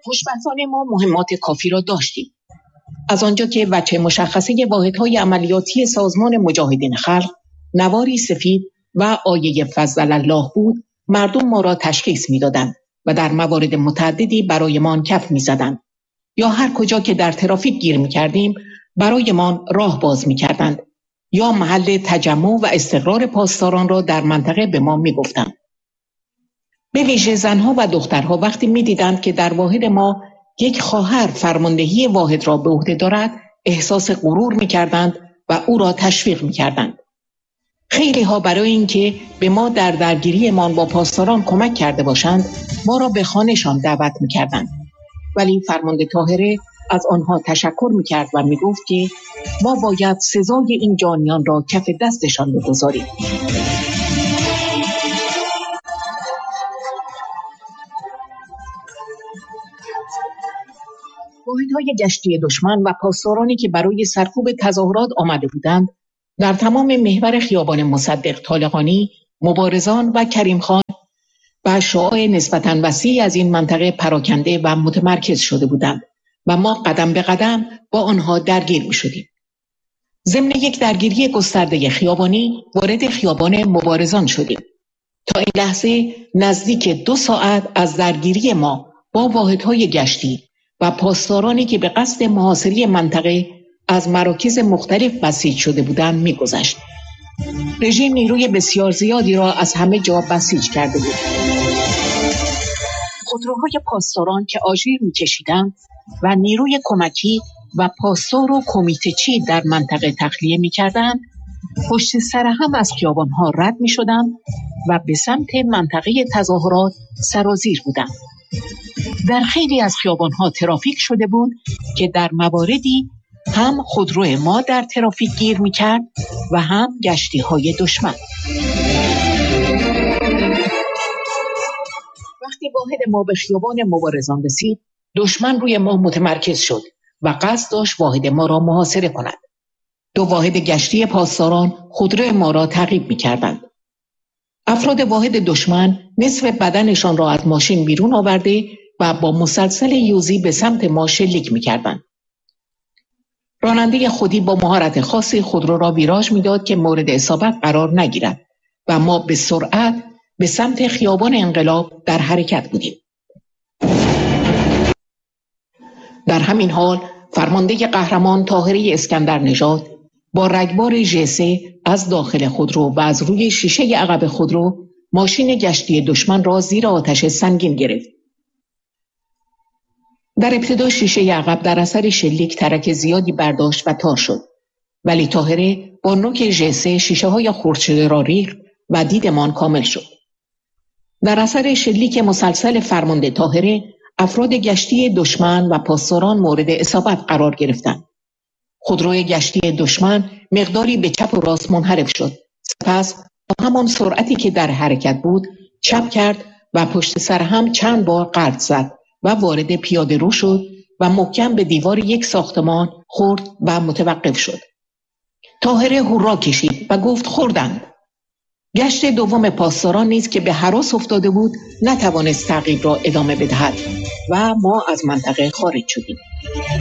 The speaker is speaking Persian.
خوشبختانه ما مهمات کافی را داشتیم. از آنجا که وجه مشخصه واحدهای عملیاتی سازمان مجاهدین خلق نواری سفید و آیه فضل الله بود، مردم ما را تشخیص می‌دادند و در موارد متعددی برایمان کف می‌زدند. یا هر کجا که در ترافیک گیر می‌کردیم برایمان راه باز می‌کردند یا محل تجمع و استقرار پاسداران را در منطقه به ما می‌گفتند. به ویژه زنها و دخترها وقتی می‌دیدند که در واحد ما یک خواهر فرماندهی واحد را به عهده دارد، احساس غرور می‌کردند و او را تشویق می‌کردند. خیلی ها برای اینکه به ما در درگیریمان با پاسداران کمک کرده باشند، ما را به خانه‌شان دعوت می‌کردند. ولی فرمانده طاهره از آنها تشکر می‌کرد و می‌گفت که ما باید سزای این جانیان را کف دستشان بگذاریم. واحدهای گشتی دشمن و پاسدارانی که برای سرکوب تظاهرات آمده بودند، در تمام محور خیابان مصدق طالقانی، مبارزان و کریم خان و شعاع نسبتاً وسیعی از این منطقه پراکنده و متمرکز شده بودند و ما قدم به قدم با آنها درگیر می شدیم. ضمن یک درگیری گسترده خیابانی وارد خیابان مبارزان شدیم. تا این لحظه نزدیک 2 ساعت از درگیری ما با واحدهای گشتی و پاسدارانی که به قصد محاصره منطقه از مراکز مختلف بسیج شده بودند می‌گذشت. رژیم نیروی بسیار زیادی را از همه جا بسیج کرده بود. خودروهای پاسداران که آژیر می‌کشیدند و نیروی کمکی و پاسدار و کمیته چی در منطقه تخلیه می‌کردند، پشت سر هم از خیابان‌ها رد می‌شدند و به سمت منطقه تظاهرات سرازیر بودند. در خیلی از خیابان‌ها ترافیک شده بود که در مواردی هم خودرو ما در ترافیک گیر می‌کرد و هم گشتی‌های دشمن. وقتی واحد ما به خیابان مبارزان رسید، دشمن روی ما متمرکز شد و قصد داشت واحد ما را محاصره کند. 2 واحد گشتی پاسداران خودرو ما را تعقیب می‌کردند. افراد واحد دشمن نصف بدنشان را از ماشین بیرون آورده و با مسلسل یوزی به سمت ما شلیک می‌کردند. راننده خودی با مهارت خاصی خودرو را ویراژ می‌داد که مورد اصابت قرار نگیرد و ما به سرعت به سمت خیابان انقلاب در حرکت بودیم. در همین حال فرمانده قهرمان طاهره اسکندر نژاد با رگبار ژ3 از داخل خودرو و از روی شیشه عقب خودرو ماشین گشتی دشمن را زیر آتش سنگین گرفت. در ابتدا شیشه عقب در اثر شلیک ترک زیادی برداشت و تار شد، ولی طاهره با نوک ژ3 شیشه های خرد شده را ریخت و دیدمان کامل شد. در اثر شلیک مسلسل فرمانده طاهره افراد گشتی دشمن و پاسداران مورد اصابت قرار گرفتند. خودروی گشتی دشمن مقداری به چپ و راست منحرف شد. سپس با همان سرعتی که در حرکت بود چپ کرد و پشت سر هم چند بار غلط زد و وارد پیاده رو شد و محکم به دیوار یک ساختمان خورد و متوقف شد. طاهره هورا کشید و گفت خوردند. گشت دوم پاسداران نیز که به هراس افتاده بود نتوانست تعقیب را ادامه بدهد و ما از منطقه خارج شدیم.